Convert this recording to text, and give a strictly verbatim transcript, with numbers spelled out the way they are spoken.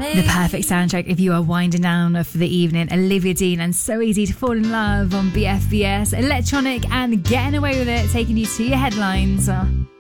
The perfect soundtrack if you are winding down for the evening. Olivia Dean and So Easy to Fall in Love on B F B S. Electronic and Getting Away With It, taking you to your headlines.